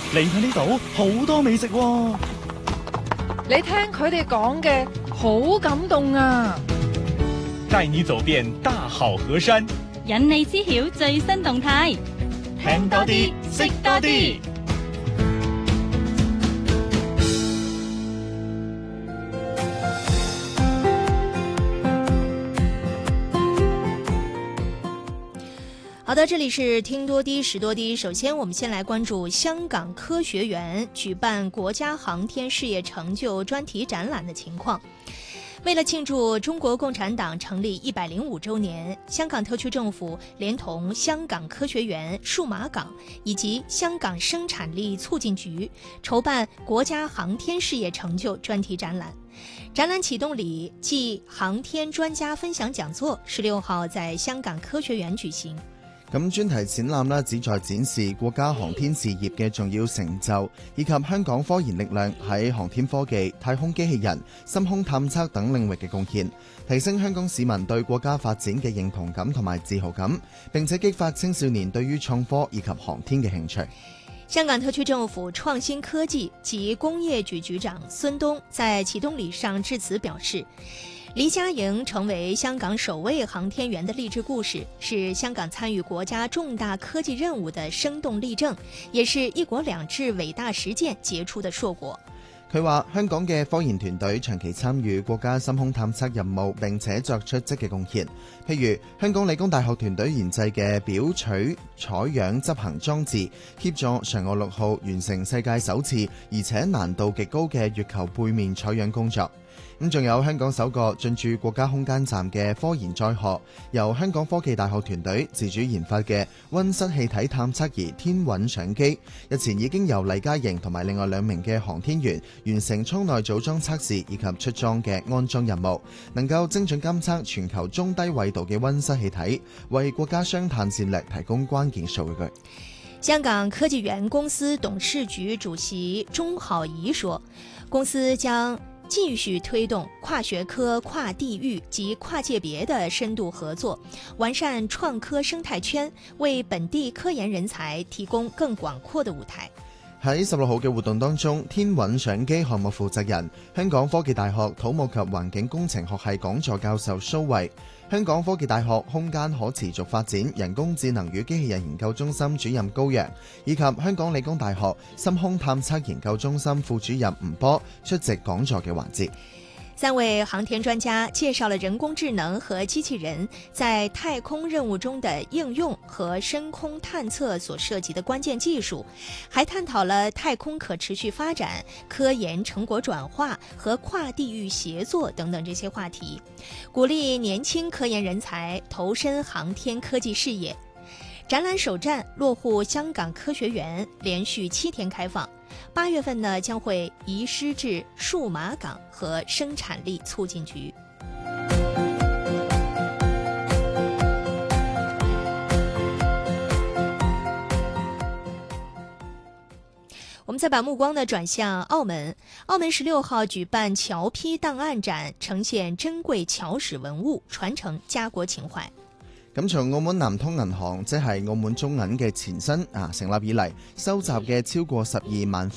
嚟睇呢度好多美食喎。 你聽佢哋講嘅好感動啊！ 帶你走遍大好河山， 引你知曉最新動態， 聽多啲，識多啲。 好的，这里是听多啲识多啲。首先我们先来关注香港科学园举办国家航天事业成就专题展览的情况。为了庆祝中国共产党成立105周年，香港特区政府连同香港科学园、数码港以及香港生产力促进局筹办国家航天事业成就专题展览。展览启动禮暨航天專家分享講座16號在香港科學園舉行。 咁專題展覽呢，旨在展示國家航天事業嘅重要成就，以及香港科研力量喺航天科技、太空機器人、深空探測等領域嘅貢獻，提升香港市民對國家發展嘅認同感同埋自豪感，並且激發青少年對於創科以及航天嘅興趣。 香港特區政府創新科技及工業局局長孫東在啟動禮上致辭表示，黎家營成為香港首位航天員的勵志故事，是香港參與國家重大科技任務的生動例證，也是一國兩制偉大實踐傑出的碩果。 佢話香港嘅科研團隊長期參與國家深空探測任務，並且作出積極貢獻。譬如香港理工大學團隊研製嘅表取採樣執行裝置，協助嫦娥6號完成世界首次而且難度極高嘅月球背面採樣工作。咁仲有香港首個進駐國家空間站嘅科研載荷，由香港科技大學團隊自主研發嘅溫室氣體探測儀天韻相機，日前已經由黎家營同埋另外2名嘅航天員完成艙內組裝測試以及出裝嘅安裝任務，能夠精準監測全球中低緯度嘅溫室氣體，為國家雙碳戰略提供關鍵數據。 香港科技園公司董事局主席鐘浩儀說，公司將繼續推動跨學科、跨地域及跨界別的深度合作，完善創科生態圈，為本地科研人才提供更廣闊的舞台。 喺16號嘅活動當中，天韻相機項目負責人、香港科技大學土木及環境工程學系講座教授蘇慧、香港科技大學空間可持續發展人工智能與機器人研究中心主任高陽，以及香港理工大學深空探測研究中心副主任吳波出席講座嘅環節。 3位航天專家介紹了人工智能和機器人在太空任務中的應用和深空探測所涉及的關鍵技術，還探討了太空可持續發展、科研成果轉化和跨地域協作等等這些話題，鼓勵年輕科研人才投身航天科技事業。展覽首站落戶香港科學園，連續7天開放。8月份呢，將會移師至數碼港和生產力促進局。我們再把目光呢轉向澳門，澳門16號舉辦僑批檔案展，呈現珍貴僑史文物，傳承家國情懷。 咁從澳門南通銀行即係澳門中銀嘅前身成立以嚟，收集嘅超過12萬